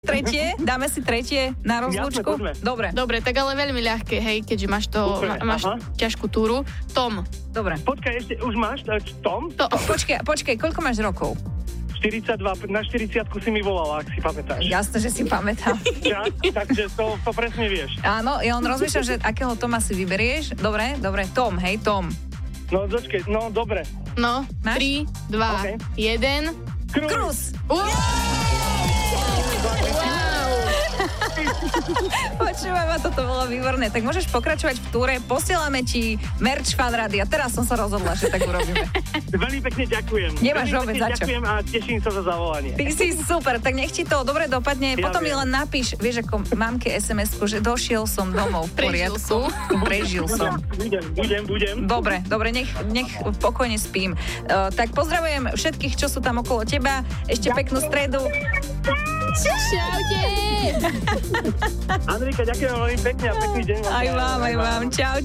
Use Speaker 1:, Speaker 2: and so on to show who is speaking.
Speaker 1: Tretie? Dáme si tretie na rozlúčku? Dobre,
Speaker 2: tak ale veľmi ľahké, hej, keďže máš máš ťažkú túru. Tom.
Speaker 1: Dobre.
Speaker 3: Počkaj, ešte už máš Tom?
Speaker 1: Počkaj, koľko máš rokov?
Speaker 3: 42, na 40-ku si mi volala, ak si pamätáš.
Speaker 1: Jasné, že si pamätám.
Speaker 3: Ja, takže to presne vieš.
Speaker 1: Áno, ja on rozmýšľam, že akého Toma si vyberieš. Dobre, Tom, hej, Tom.
Speaker 3: No, počkej, no, dobre.
Speaker 2: No, 3, 2, 1...
Speaker 1: Krus! Počúvaj ma, toto bolo výborné. Tak môžeš pokračovať v túre, posielame ti merch Fan Rádia. Teraz som sa rozhodla, že tak urobíme.
Speaker 3: Veľmi pekne ďakujem.
Speaker 1: Nemáš vôbec za čo.
Speaker 3: Ďakujem a teším sa za zavolanie.
Speaker 1: Ty si super, tak nech ti to dobre dopadne.
Speaker 3: Ja
Speaker 1: potom mi
Speaker 3: viem.
Speaker 1: len napíš, vieš, ako mamke SMS-ku, že došiel som domov v poriadku. Prežil som.
Speaker 3: Budem.
Speaker 1: Dobre, nech pokojne spím. Tak pozdravujem všetkých, čo sú tam okolo teba. Ešte peknú stredu.
Speaker 2: Čaute!
Speaker 3: Andrejka, ďakujem veľmi pekne a pekný deň.
Speaker 1: Aj vám. Čau.